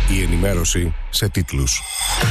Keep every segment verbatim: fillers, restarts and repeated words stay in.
Η ενημέρωση σε τίτλους.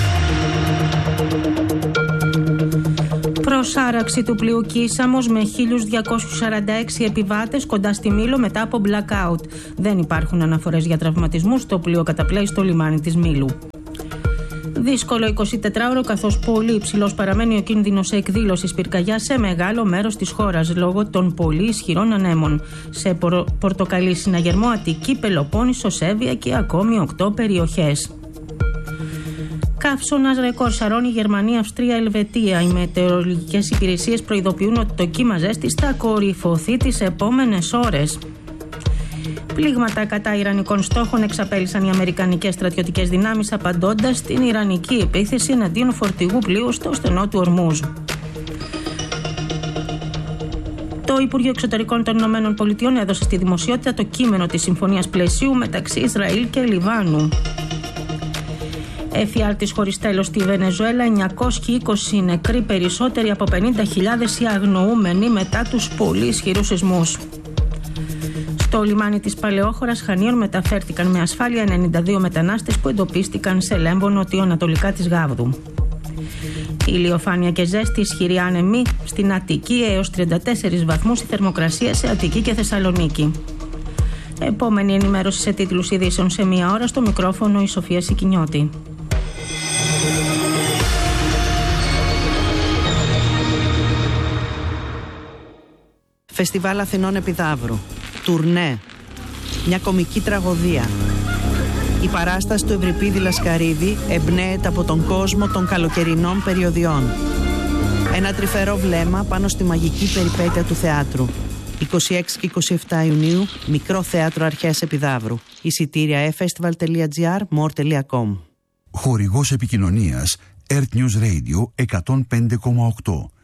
Προσάραξη του πλοίου Κίσαμος με χίλιους διακόσιους σαράντα έξι επιβάτες κοντά στη Μήλο μετά από blackout. Δεν υπάρχουν αναφορές για τραυματισμούς. Το πλοίο καταπλέει στο λιμάνι της Μήλου. Δύσκολο εικοσιτετράωρο, καθώς πολύ υψηλός παραμένει ο κίνδυνος εκδήλωσης πυρκαγιάς σε μεγάλο μέρος της χώρας λόγω των πολύ ισχυρών ανέμων. Σε πορ, Πορτοκαλί, Συναγερμό, Αττική, Πελοπόννησο, Σέβια και ακόμη οκτώ περιοχές. Καύσωνας ρεκόρ σαρώνει Γερμανία, Αυστρία, Ελβετία. Οι μετεωρολογικές υπηρεσίες προειδοποιούν ότι το κύμα ζέστης θα κορυφωθεί τις επόμενες ώρες. Πλήγματα κατά ιρανικών στόχων εξαπέλυσαν οι αμερικανικές στρατιωτικές δυνάμεις απαντώντας στην ιρανική επίθεση εναντίον φορτηγού πλοίου στο στενό του Ορμούζ. Το Υπουργείο Εξωτερικών των Ηνωμένων Πολιτειών έδωσε στη δημοσιότητα το κείμενο της συμφωνίας πλαισίου μεταξύ Ισραήλ και Λιβάνου. Εφιάλτης χωρίς τέλος στη Βενεζουέλα, εννιακόσιοι είκοσι νεκροί, περισσότεροι από πενήντα χιλιάδες οι αγνοούμενοι μετά τους πολύ ισχυρούς σεισμούς. Στο λιμάνι της Παλαιόχωρας Χανίων μεταφέρθηκαν με ασφάλεια ενενήντα δύο μετανάστες που εντοπίστηκαν σε Λέμβο νοτιοανατολικά της Γάβδου. Ηλιοφάνεια και ζέστη, ισχυρή άνεμη στην Αττική, έως τριάντα τέσσερις βαθμούς η θερμοκρασία σε Αττική και Θεσσαλονίκη. Επόμενη ενημέρωση σε τίτλους ειδήσεων σε μία ώρα. Στο μικρόφωνο η Σοφία Σικινιώτη. Φεστιβάλ Αθηνών Επιδαύρου. Τουρνέ. Μια κομική τραγωδία. Η παράσταση του Ευρυπίδη Λασκαρίδη εμπνέεται από τον κόσμο των καλοκαιρινών περιοδιών. Ένα τρυφερό βλέμμα πάνω στη μαγική περιπέτεια του θεάτρου. είκοσι έξι και είκοσι επτά Ιουνίου, Μικρό Θέατρο Αρχαίας Επιδαύρου. Εισιτήρια e festival τελεία gr, more τελεία com. Χορηγός επικοινωνίας Earth News Radio εκατόν πέντε κόμμα οκτώ.